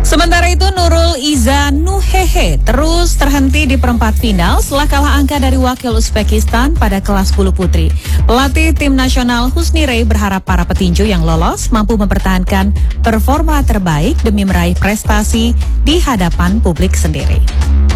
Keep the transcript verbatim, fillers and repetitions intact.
Sementara itu Nurul Iza Nuhehe terus terhenti di perempat final setelah kalah angka dari wakil Uzbekistan pada kelas bulu putri. Pelatih tim nasional Husni Rey berharap para petinju yang lolos mampu mempertahankan performa terbaik demi meraih prestasi di hadapan publik sendiri.